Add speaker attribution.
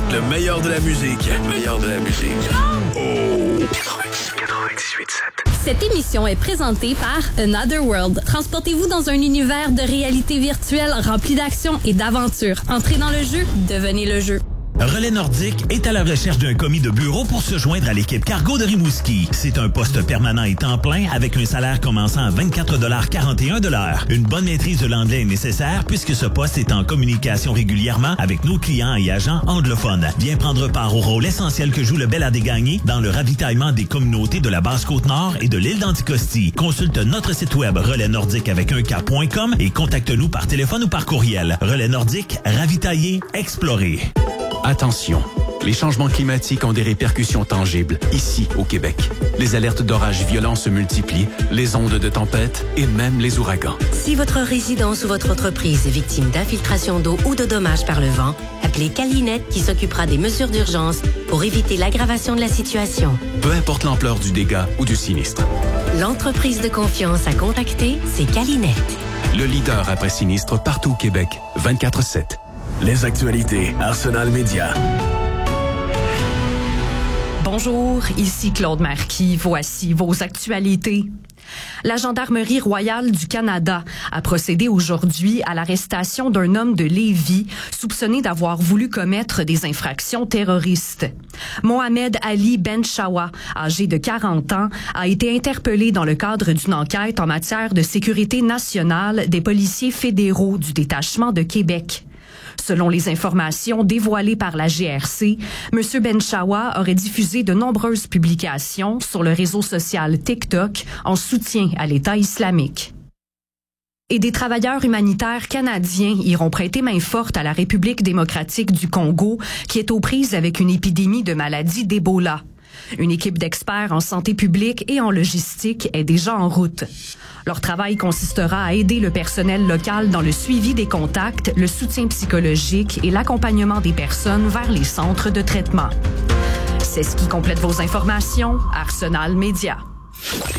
Speaker 1: Le meilleur de la musique. Meilleur de la musique. Oh! 98.7.
Speaker 2: Cette émission est présentée par Another World. Transportez-vous dans un univers de réalité virtuelle rempli d'action et d'aventure. Entrez dans le jeu, devenez le jeu.
Speaker 3: Relais Nordique est à la recherche d'un commis de bureau pour se joindre à l'équipe cargo de Rimouski. C'est un poste permanent et temps plein avec un salaire commençant à 24,41 $. Une bonne maîtrise de l'anglais est nécessaire puisque ce poste est en communication régulièrement avec nos clients et agents anglophones. Viens prendre part au rôle essentiel que joue le Bel Adéganié dans le ravitaillement des communautés de la Basse-Côte-Nord et de l'île d'Anticosti. Consulte notre site web relaisnordique.com et contacte-nous par téléphone ou par courriel. Relais Nordique, ravitailler, explorer.
Speaker 4: Attention, les changements climatiques ont des répercussions tangibles ici au Québec. Les alertes d'orages violents se multiplient, les ondes de tempête et même les ouragans.
Speaker 5: Si votre résidence ou votre entreprise est victime d'infiltration d'eau ou de dommages par le vent, appelez Calinette qui s'occupera des mesures d'urgence pour éviter l'aggravation de la situation.
Speaker 4: Peu importe l'ampleur du dégât ou du sinistre.
Speaker 5: L'entreprise de confiance à contacter, c'est Calinette.
Speaker 4: Le leader après sinistre partout au Québec, 24/7.
Speaker 1: Les actualités Arsenal Média.
Speaker 6: Bonjour, ici Claude Marquis. Voici vos actualités. La Gendarmerie royale du Canada a procédé aujourd'hui à l'arrestation d'un homme de Lévis soupçonné d'avoir voulu commettre des infractions terroristes. Mohamed Ali Benchawa, âgé de 40 ans, a été interpellé dans le cadre d'une enquête en matière de sécurité nationale des policiers fédéraux du détachement de Québec. Selon les informations dévoilées par la GRC, M. Benchawa aurait diffusé de nombreuses publications sur le réseau social TikTok en soutien à l'État islamique. Et des travailleurs humanitaires canadiens iront prêter main forte à la République démocratique du Congo, qui est aux prises avec une épidémie de maladie d'Ebola. Une équipe d'experts en santé publique et en logistique est déjà en route. Leur travail consistera à aider le personnel local dans le suivi des contacts, le soutien psychologique et l'accompagnement des personnes vers les centres de traitement. C'est ce qui complète vos informations. Arsenal Média.